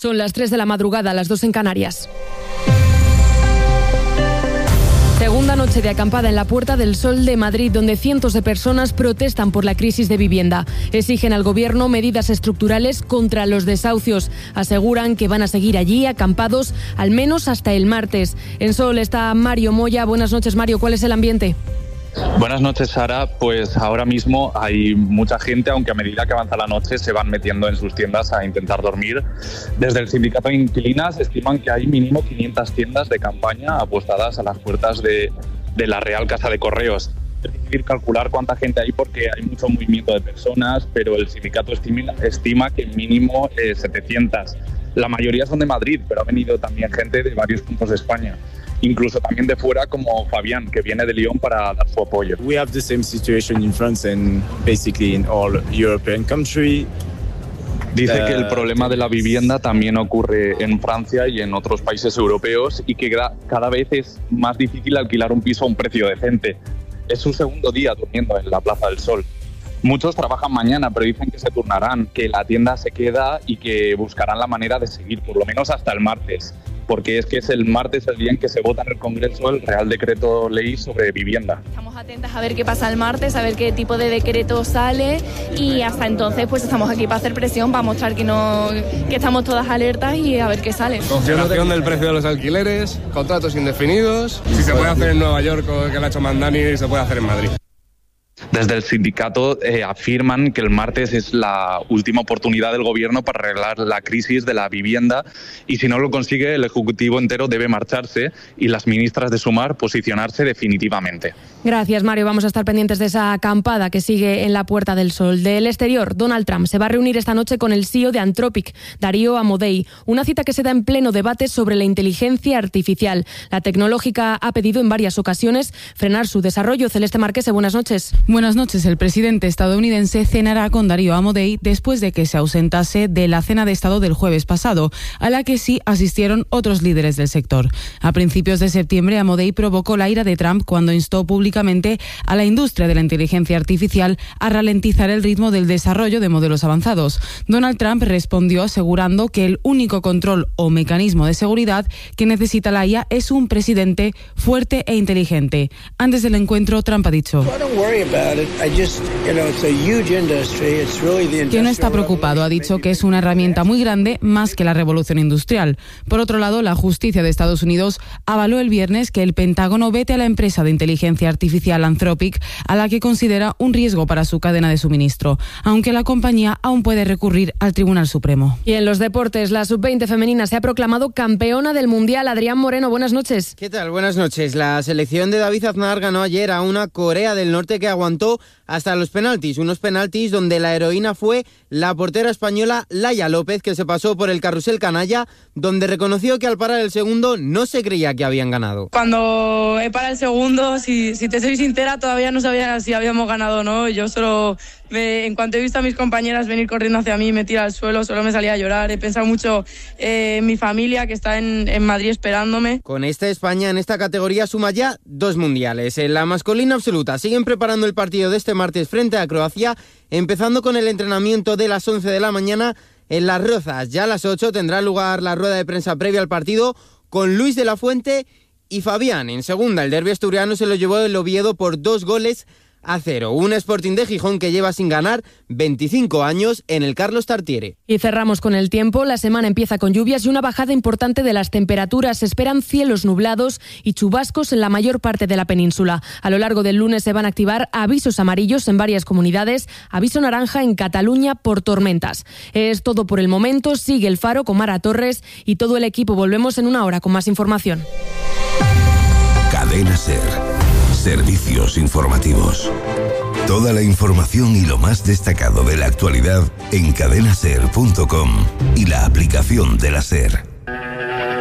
Son las 3 de la madrugada, las 2 en Canarias. Segunda noche de acampada en la Puerta del Sol de Madrid, donde cientos de personas protestan por la crisis de vivienda. Exigen al gobierno medidas estructurales contra los desahucios. Aseguran que van a seguir allí acampados al menos hasta el martes. En Sol está Mario Moya. Buenas noches, Mario. ¿Cuál es el ambiente? Buenas noches, Sara. Pues ahora mismo hay mucha gente, aunque a medida que avanza la noche se van metiendo en sus tiendas a intentar dormir. Desde el sindicato de inquilinas estiman que hay mínimo 500 tiendas de campaña apostadas a las puertas de la Real Casa de Correos. Es difícil calcular cuánta gente hay porque hay mucho movimiento de personas, pero el sindicato estima que mínimo 700. La mayoría son de Madrid, pero ha venido también gente de varios puntos de España. Incluso también de fuera, como Fabián, que viene de Lyon para dar su apoyo. We have the same situation in France and basically in all European countries. Dice que el problema de la vivienda también ocurre en Francia y en otros países europeos y que cada vez es más difícil alquilar un piso a un precio decente. Es su segundo día durmiendo en la Plaza del Sol. Muchos trabajan mañana, pero dicen que se turnarán, que la tienda se queda y que buscarán la manera de seguir, por lo menos hasta el martes. Porque es que es el martes el día en que se vota en el Congreso el Real Decreto Ley sobre vivienda. Estamos atentas a ver qué pasa el martes, a ver qué tipo de decreto sale y hasta entonces pues estamos aquí para hacer presión, para mostrar que estamos todas alertas y a ver qué sale. Congelación del precio de los alquileres, contratos indefinidos. Si se puede hacer en Nueva York, que lo ha hecho Mandani, se puede hacer en Madrid. Desde el sindicato afirman que el martes es la última oportunidad del gobierno para arreglar la crisis de la vivienda y si no lo consigue el Ejecutivo entero debe marcharse y las ministras de Sumar posicionarse definitivamente. Gracias, Mario. Vamos a estar pendientes de esa acampada que sigue en la Puerta del Sol. Del exterior, Donald Trump se va a reunir esta noche con el CEO de Anthropic, Darío Amodei. Una cita que se da en pleno debate sobre la inteligencia artificial. La tecnológica ha pedido en varias ocasiones frenar su desarrollo. Celeste Marquese, buenas noches. Buenas noches. El presidente estadounidense cenará con Darío Amodei después de que se ausentase de la cena de Estado del jueves pasado, a la que sí asistieron otros líderes del sector. A principios de septiembre, Amodei provocó la ira de Trump cuando instó públicamente a la industria de la inteligencia artificial a ralentizar el ritmo del desarrollo de modelos avanzados. Donald Trump respondió asegurando que el único control o mecanismo de seguridad que necesita la IA es un presidente fuerte e inteligente. Antes del encuentro, Trump ha dicho que no está preocupado. Ha dicho que es una herramienta muy grande, más que la revolución industrial. Por otro lado, la justicia de Estados Unidos avaló el viernes que el Pentágono vete a la empresa de inteligencia artificial Anthropic, a la que considera un riesgo para su cadena de suministro, aunque la compañía aún puede recurrir al Tribunal Supremo. Y en los deportes, la sub-20 femenina se ha proclamado campeona del Mundial. Adrián Moreno, buenas noches. ¿Qué tal? Buenas noches. La selección de David Aznar ganó ayer a una Corea del Norte que aguantó hasta los penaltis, unos penaltis donde la heroína fue la portera española Laia López, que se pasó por el carrusel canalla, donde reconoció que al parar el segundo no se creía que habían ganado. Cuando he parado el segundo, si te soy sincera, todavía no sabía si habíamos ganado o no. Yo solo, en cuanto he visto a mis compañeras venir corriendo hacia mí, me tira al suelo, solo me salía a llorar. He pensado mucho en mi familia, que está en Madrid esperándome. Con España en esta categoría suma ya 2 mundiales. En la masculina absoluta siguen preparando el partido de este martes frente a Croacia, empezando con el entrenamiento de las 11 de la mañana en Las Rozas. Ya a las 8 tendrá lugar la rueda de prensa previa al partido con Luis de la Fuente y Fabián. En segunda, el derbi asturiano se lo llevó el Oviedo por 2-0. Un Sporting de Gijón que lleva sin ganar 25 años en el Carlos Tartiere. Y cerramos con el tiempo. La semana empieza con lluvias y una bajada importante de las temperaturas. Se esperan cielos nublados y chubascos en la mayor parte de la península. A lo largo del lunes se van a activar avisos amarillos en varias comunidades, aviso naranja en Cataluña por tormentas. Es todo por el momento. Sigue el Faro con Mara Torres y todo el equipo. Volvemos en una hora con más información. Cadena SER. Servicios informativos. Toda la información y lo más destacado de la actualidad en cadenaser.com y la aplicación de la SER.